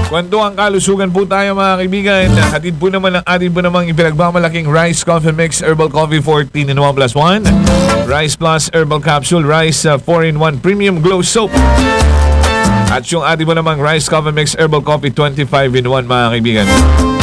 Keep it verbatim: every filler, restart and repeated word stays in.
Kwentuhan kalusugan po tayo mga kaibigan. Hatid po naman ang atin po namang ipinagmamalaking Rice Coffee Mix Herbal Coffee fourteen in one plus one, Rice Plus Herbal Capsule, Rice uh, four in one Premium Glow Soap, at yung atin po namang Rice Coffee Mix Herbal Coffee twenty-five in one mga kaibigan.